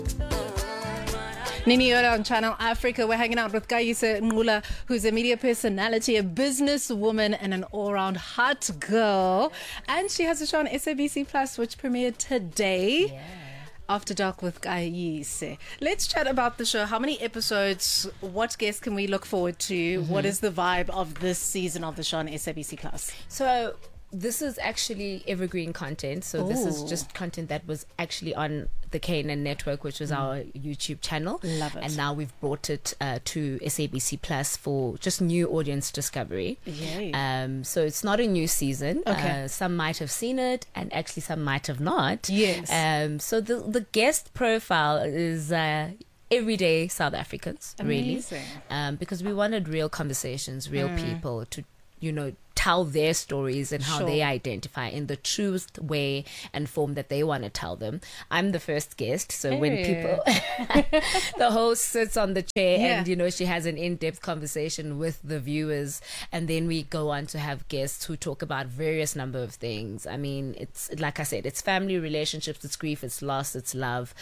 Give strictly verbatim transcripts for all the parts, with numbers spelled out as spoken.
Nini Yoda on Channel Africa. We're hanging out with Kayise Nqula, who's a media personality, a businesswoman, and an all-round hot girl. And she has a show on S A B C Plus, which premiered today. Yeah. After Dark with Kayise. Let's chat about the show. How many episodes? What guests can we look forward to? Mm-hmm. What is the vibe of this season of the show on S A B C Plus? So this is actually evergreen content. So Ooh. This is just content that was actually on the K N N network, which was mm. our YouTube channel. Love it. And now we've brought it uh, to S A B C Plus for just new audience discovery. Yay. Um, so it's not a new season. Okay. Uh, some might have seen it, and actually some might have not. Yes. Um, so the the guest profile is Uh, everyday South Africans. Amazing. Really, um, because we wanted real conversations, real mm. people to, you know, tell their stories and how Sure. they identify in the truest way and form that they want to tell them. I'm the first guest, so hey. when people, the host sits on the chair yeah. and, you know, she has an in-depth conversation with the viewers, and then we go on to have guests who talk about various number of things. I mean, it's like I said, it's family, relationships, it's grief, it's loss, it's love.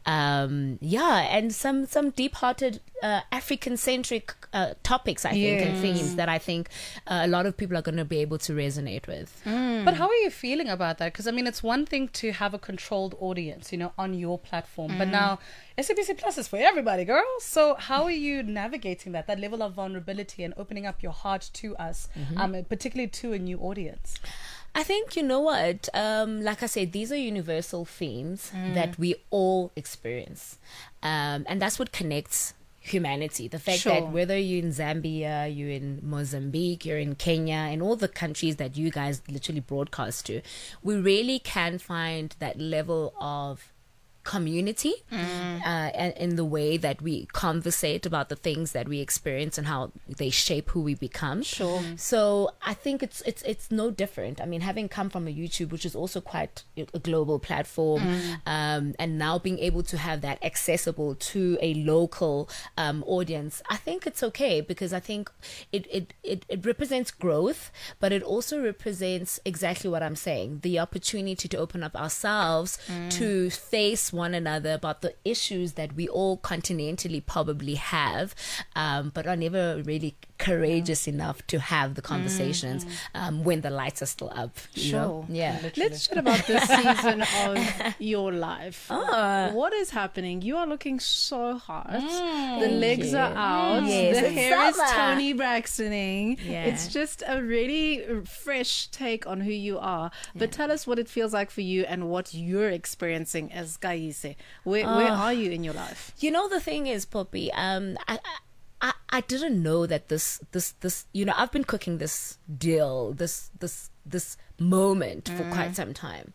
Um, yeah, and some, some deep-hearted uh, African-centric uh, topics, I think, yes. and themes that I think uh, a lot of people are going to be able to resonate with. Mm. But how are you feeling about that? Because I mean, it's one thing to have a controlled audience, you know, on your platform, mm. but now S A B C Plus is for everybody, girl. So how are you navigating that, that level of vulnerability and opening up your heart to us, mm-hmm. um, particularly to a new audience? I think, you know what, um, like I said, these are universal themes mm. that we all experience. Um, and that's what connects humanity. The fact sure. that whether you're in Zambia, you're in Mozambique, you're in Kenya, and all the countries that you guys literally broadcast to, we really can find that level of community mm. uh, and in the way that we conversate about the things that we experience and how they shape who we become. Sure. So I think it's it's it's no different. I mean, having come from a YouTube, which is also quite a global platform, mm. um, and now being able to have that accessible to a local um, audience, I think it's okay, because I think it, it, it, it represents growth, but it also represents exactly what I'm saying, the opportunity to open up ourselves mm. to face one another about the issues that we all continentally probably have, um, but are never really courageous yeah. enough to have the conversations mm. um, when the lights are still up. You sure. know? Yeah. Literally. Let's chat about this season of your life. Oh. What is happening? You are looking so hot. Mm, the legs you. are out. Yes, the it's hair summer. is Tony Braxtoning. Yeah. It's just a really fresh take on who you are. But yeah. tell us what it feels like for you and what you're experiencing as Kayise. Where, oh. where are you in your life? You know, the thing is, Poppy, um, I, I, I didn't know that this, this, this, you know, I've been cooking this deal, this, this, this moment mm. for quite some time.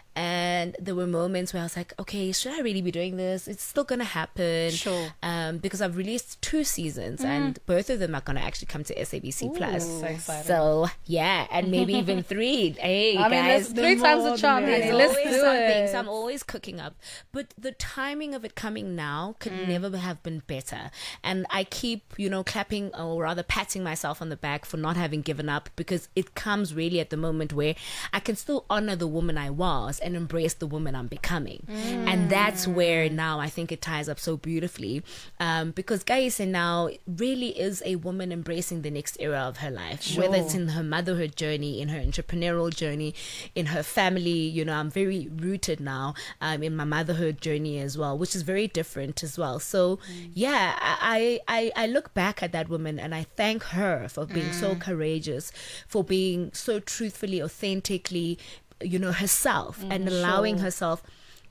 And there were moments where I was like, okay, should I really be doing this? It's still going to happen. Sure. Um, because I've released two seasons mm. and both of them are going to actually come to S A B C Ooh, Plus. so exciting. So, yeah, and maybe even three. Hey, I guys. mean, three times the charm. There's Hey, let's always do something. it. So I'm always cooking up. But the timing of it coming now could mm. never have been better. And I keep, you know, clapping or rather patting myself on the back for not having given up, because it comes really at the moment where I can still honor the woman I was and embrace the woman I'm becoming. Mm. And that's where now I think it ties up so beautifully, um, because Kayise now really is a woman embracing the next era of her life, sure. whether it's in her motherhood journey, in her entrepreneurial journey, in her family. You know, I'm very rooted now um, in my motherhood journey as well, which is very different as well. So mm. yeah, I, I I look back at that woman and I thank her for being mm. so courageous, for being so truthfully, authentically, you know, herself, mm, and allowing sure. herself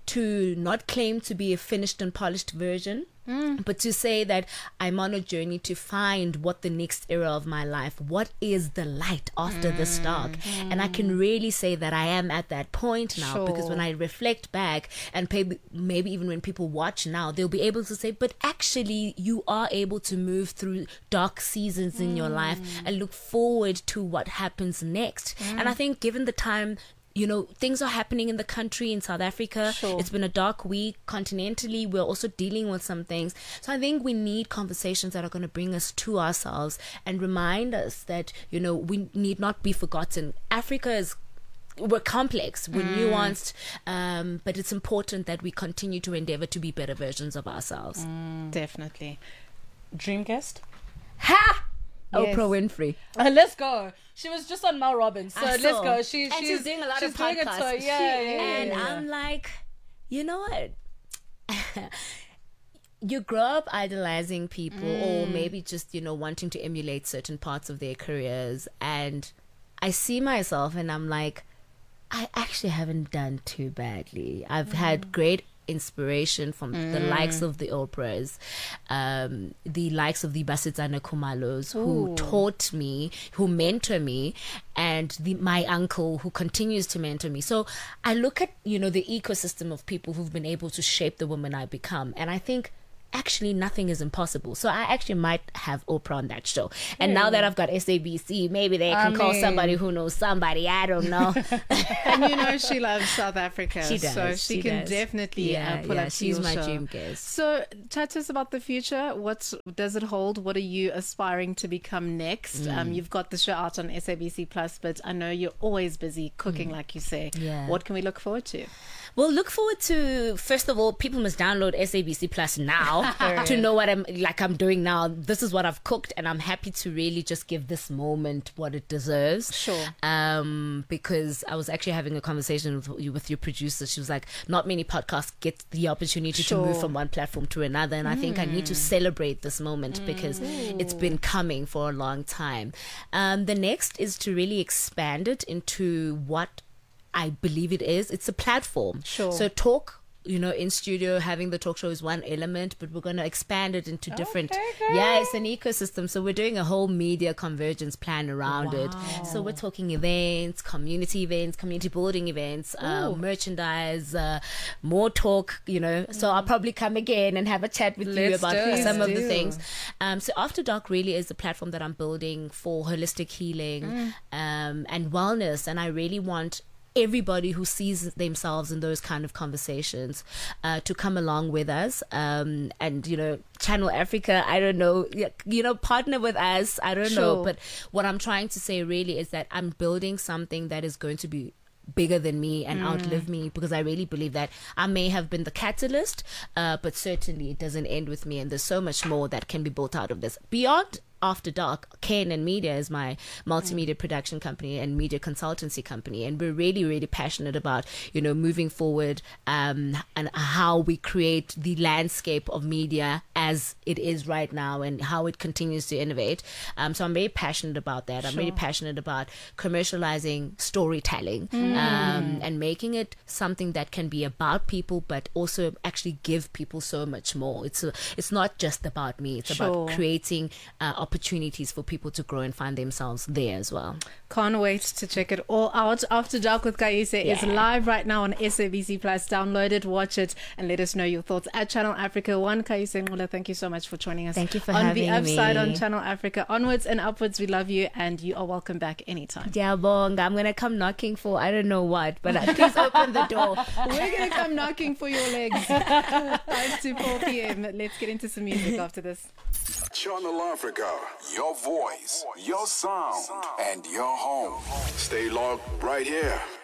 to not claim to be a finished and polished version, mm. but to say that I'm on a journey to find what the next era of my life, what is the light after mm. this dark. Mm. And I can really say that I am at that point now, sure. because when I reflect back, and maybe, maybe even when people watch now, they'll be able to say, but actually you are able to move through dark seasons in mm. your life and look forward to what happens next. Mm. And I think given the time, you know, things are happening in the country, in South Africa. Sure. It's been a dark week. Continentally, we're also dealing with some things. So I think we need conversations that are going to bring us to ourselves and remind us that, you know, we need not be forgotten. Africa is we're complex, we're mm. nuanced, um, but it's important that we continue to endeavor to be better versions of ourselves. Mm. Definitely. Dream guest? Ha! Yes. Oprah Winfrey. Uh, let's go. She was just on Mel Robbins, so I let's saw. go. She, and she's, she's doing a lot she's of doing it, podcasts. so, yeah, She, yeah, yeah, and yeah, yeah. I'm like, you know what? You grow up idolizing people, mm. or maybe just, you know, wanting to emulate certain parts of their careers. And I see myself and I'm like, I actually haven't done too badly. I've mm. had great inspiration from mm. the likes of the Oprahs, um, the likes of the Basitsana Kumalos, who taught me, who mentor me, and the, my uncle who continues to mentor me. So I look at, you know, the ecosystem of people who've been able to shape the woman I become. And I think, actually nothing is impossible. So I actually might have Oprah on that show. And hey. now that I've got S A B C, maybe they can I call mean... somebody who knows somebody. I don't know. And you know she loves South Africa. She does. So she, she can does. definitely yeah, uh, pull yeah, up she's to your my show. dream guest. So chat to us about the future. What does it hold? What are you aspiring to become next? Mm. Um, you've got the show out on S A B C Plus, but I know you're always busy cooking, mm. like you say. Yeah. What can we look forward to? Well, look forward to, first of all, people must download S A B C Plus now to know what I'm like I'm doing now. This is what I've cooked, and I'm happy to really just give this moment what it deserves. Sure. Um, because I was actually having a conversation with you, with your producer. She was like, not many podcasts get the opportunity sure. to move from one platform to another, and mm. I think I need to celebrate this moment mm. because Ooh. it's been coming for a long time. Um, the next is to really expand it into what I believe it is. It's a platform. Sure. So talk, you know, in studio, having the talk show is one element, but we're going to expand it into different. Okay, girl. Yeah, it's an ecosystem. So we're doing a whole media convergence plan around wow. it. So we're talking events, community events, community building events, uh, merchandise, uh, more talk, you know. So I'll probably come again and have a chat with Let's you about do. some Please of do. the things. Um, so After Dark really is the platform that I'm building for holistic healing Mm. um, and wellness. And I really want everybody who sees themselves in those kind of conversations uh, to come along with us, um, and you know, Channel Africa, I don't know, you know, partner with us, I don't sure. know, but what I'm trying to say really is that I'm building something that is going to be bigger than me and mm. outlive me, because I really believe that I may have been the catalyst, uh, but certainly it doesn't end with me, and there's so much more that can be built out of this. Beyond After Dark, Ken and Media is my multimedia production company and media consultancy company, and we're really, really passionate about, you know, moving forward um, and how we create the landscape of media as it is right now and how it continues to innovate. Um, so I'm very passionate about that. I'm sure. really passionate about commercializing storytelling mm. um, and making it something that can be about people, but also actually give people so much more. It's a, it's not just about me. It's sure. about creating uh, opportunities for people to grow and find themselves there as well. Can't wait to check it all out. After Dark with Kaise yeah. is live right now on S A B C Plus. Download it, watch it, and let us know your thoughts at Channel Africa One. Kaise Nqula, thank you so much for joining us. Thank you for on having the upside me. on Channel Africa. Onwards and upwards, we love you, and you are welcome back anytime. Diabonga, I'm gonna come knocking for I don't know what, but please open the door. We're gonna come knocking for your legs. five to four p.m. Let's get into some music after this. Channel Africa, your voice, your sound, and your home. Stay logged right here.